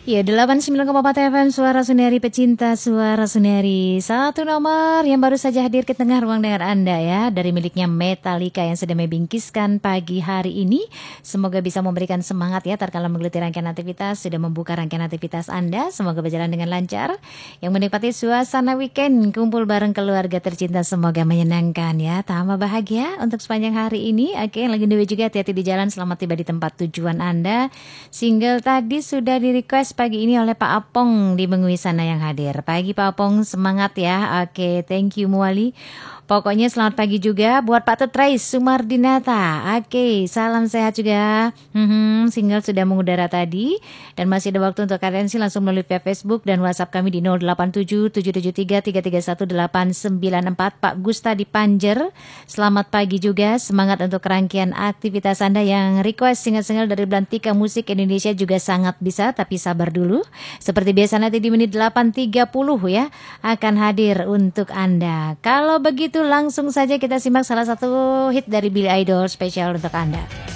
Ya, 89,4 FM Suara Suneri Pecinta Suara Suneri. Satu nomor yang baru saja hadir ke tengah ruang dengar Anda ya, dari miliknya Metallica yang sedang membingkiskan pagi hari ini. Semoga bisa memberikan semangat ya tatkala menggeluti rangkaian aktivitas, sudah membuka rangkaian aktivitas Anda. Semoga berjalan dengan lancar. Yang menikmati suasana weekend, kumpul bareng keluarga tercinta, semoga menyenangkan ya. Tambah bahagia untuk sepanjang hari ini. Oke, yang lagi dewe juga hati-hati di jalan, selamat tiba di tempat tujuan Anda. Single tadi sudah di-request pagi ini oleh Pak Apong di Bengui sana yang hadir. Pagi Pak Apong, semangat ya. Oke, thank you Muali. Pokoknya selamat pagi juga buat Pak Tetrais Sumardinata. Oke, salam sehat juga. Single sudah mengudara tadi. Dan masih ada waktu untuk kalian sih langsung melalui via Facebook dan WhatsApp kami di 087773331894. Pak Gusta di Panjer, selamat pagi juga. Semangat untuk rangkaian aktivitas Anda yang request single-single dari Belantika Musik Indonesia juga sangat bisa, tapi sabar dulu. Seperti biasa nanti di menit 8.30 ya akan hadir untuk Anda. Kalau begitu langsung saja kita simak salah satu hit dari Billy Idol spesial untuk Anda.